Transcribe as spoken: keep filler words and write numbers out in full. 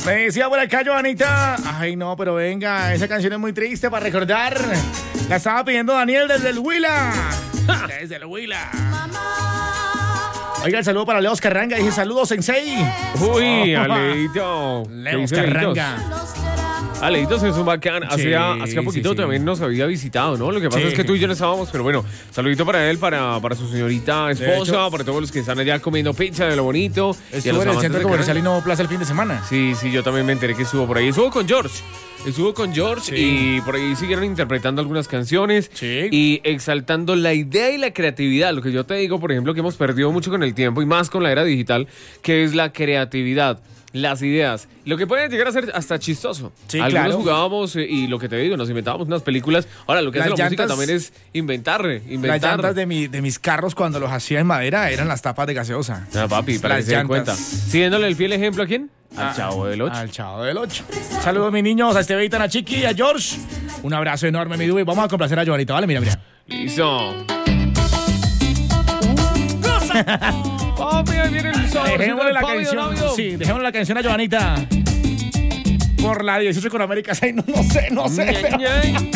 Me decía por acá, Joanita. Ay, no, pero venga, esa canción es muy triste para recordar. La estaba pidiendo Daniel desde el Huila. Desde el Huila. Oiga, el saludo para Leos Carranga. Dice, saludos, Sensei. Uy, Aleito. Leos Carranga. Aleitos es un bacán. Hacía, Sí, hacía poquito sí, sí. también nos había visitado, ¿no? Lo que pasa Sí. es que tú y yo no estábamos, pero bueno, saludito para él, para, para su señorita esposa, hecho, para todos los que están allá comiendo pizza de lo bonito. y a Estuve los en el amantes centro de comercial Carranga. Innovo Plaza el fin de semana. Sí, sí, yo también me enteré que estuvo por ahí. Estuvo con George. Estuvo con George Sí. y por ahí siguieron interpretando algunas canciones Sí. y exaltando la idea y la creatividad. Lo que yo te digo, por ejemplo, que hemos perdido mucho con el tiempo y más con la era digital, que es la creatividad, las ideas. Lo que puede llegar a ser hasta chistoso. Sí, Algunos claro. jugábamos eh, y lo que te digo, nos inventábamos unas películas. Ahora, lo que Las hace la música llantas- también es inventar, eh, Las inventar. llantas de, mi, de mis carros cuando los hacía en madera eran las tapas de gaseosa. Ah, papi, para Las que se den llantas. cuenta. Siguiéndole el fiel ejemplo a quién? Al Ah, Chavo del ocho. Al Chavo del ocho. Saludos, mis niños, a Esteban, a Chiqui y a George. Un abrazo enorme, mi Dubi. Vamos a complacer a Joanita, ¿vale? Mira, mira. Listo. Papi, ahí viene el sabor. Dejémosle la canción. Sí, dejémosle la canción a Joanita. Por la dieciocho con América seis. No, no sé, no sé. Ña, ña.